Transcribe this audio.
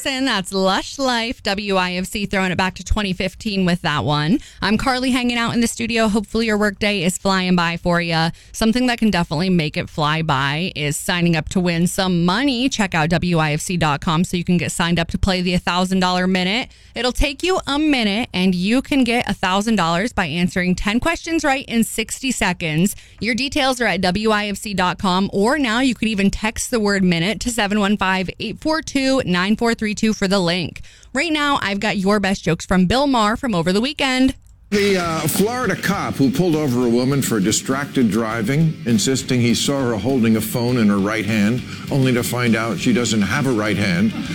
Larson. That's Lush Life. WIFC throwing it back to 2015 with that one. I'm Carly hanging out in the studio. Hopefully your workday is flying by for you. Something that can definitely make it fly by is signing up to win some money. Check out WIFC.com so you can get signed up to play the $1,000 minute. It'll take you a minute and you can get $1,000 by answering 10 questions right in 60 seconds. Your details are at WIFC.com, or now you can even text the word minute to 715-842-9432 for the link. Right now, I've got your best jokes from Bill Maher from over the weekend. The Florida cop who pulled over a woman for distracted driving, insisting he saw her holding a phone in her right hand, only to find out she doesn't have a right hand,